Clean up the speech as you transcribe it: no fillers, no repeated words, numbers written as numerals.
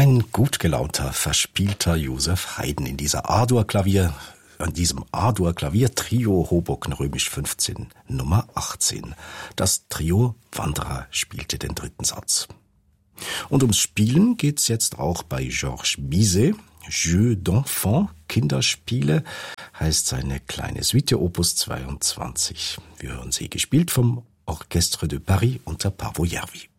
Ein gut gelaunter, verspielter Joseph Haydn in diesem A-Dur-Klavier-Trio Hoboken römisch 15, Nummer 18. Das Trio Wanderer spielte den dritten Satz. Und ums Spielen geht's jetzt auch bei Georges Bizet. Jeux d'enfants, Kinderspiele, heißt seine kleine Suite Opus 22. Wir hören sie gespielt vom Orchestre de Paris unter Paavo Järvi.